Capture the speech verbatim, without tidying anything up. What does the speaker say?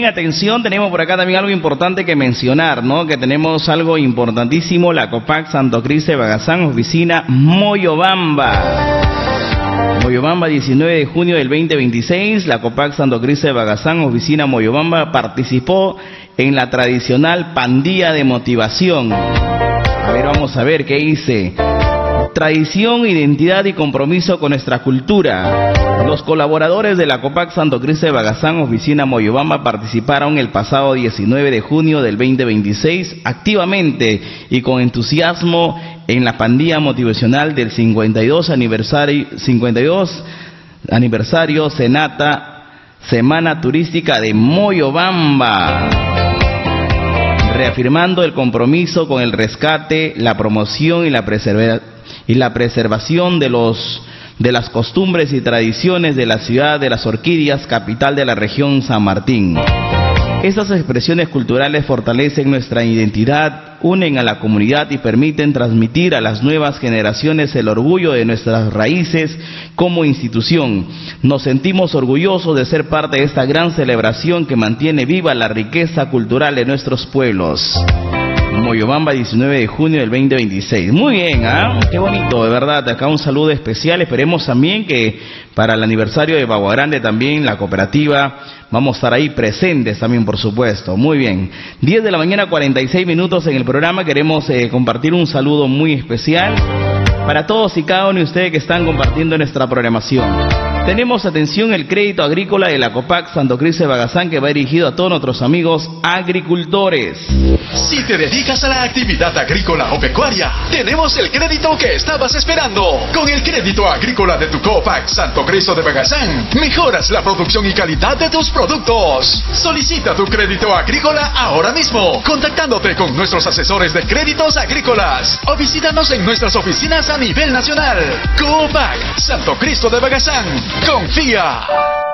atención, tenemos por acá también algo importante que mencionar, ¿no? Que tenemos algo importantísimo, la Copac Santo Cristo de Bagazán, oficina Moyobamba. Moyobamba, diecinueve de junio del veinte veintiséis, la Copac Santo Cristo de Bagazán, oficina Moyobamba, participó en la tradicional pandilla de motivación. A ver, vamos a ver qué dice. Tradición, identidad y compromiso con nuestra cultura. Los colaboradores de la Copac Santo Cristo de Bagazán, oficina Moyobamba, participaron el pasado diecinueve de junio del veinte veintiséis activamente y con entusiasmo en la pandilla motivacional del cincuenta y dos aniversario, cincuenta y dos aniversario Senata, Semana Turística de Moyobamba, reafirmando el compromiso con el rescate, la promoción y la preservación y la preservación de los de las costumbres y tradiciones de la ciudad de las orquídeas, capital de la región San Martín. Estas expresiones culturales fortalecen nuestra identidad, unen a la comunidad y permiten transmitir a las nuevas generaciones el orgullo de nuestras raíces como institución. Nos sentimos orgullosos de ser parte de esta gran celebración que mantiene viva la riqueza cultural de nuestros pueblos. Moyobamba, diecinueve de junio del veinte veintiséis. Muy bien, ¿ah? ¿eh? Qué bonito, de verdad. Acá un saludo especial. Esperemos también que para el aniversario de Bagua Grande también, la cooperativa, vamos a estar ahí presentes también, por supuesto. Muy bien. diez de la mañana, cuarenta y seis minutos en el programa. Queremos eh, compartir un saludo muy especial para todos y cada uno de ustedes que están compartiendo nuestra programación. Tenemos, atención, el crédito agrícola de la Copac Santo Cristo de Bagazán, que va dirigido a todos nuestros amigos agricultores. Si te dedicas a la actividad agrícola o pecuaria, tenemos el crédito que estabas esperando. Con el crédito agrícola de tu Copac Santo Cristo de Bagazán, mejoras la producción y calidad de tus productos. Solicita tu crédito agrícola ahora mismo, contactándote con nuestros asesores de créditos agrícolas, o visítanos en nuestras oficinas a nivel nacional. Copac Santo Cristo de Bagazán. Confía.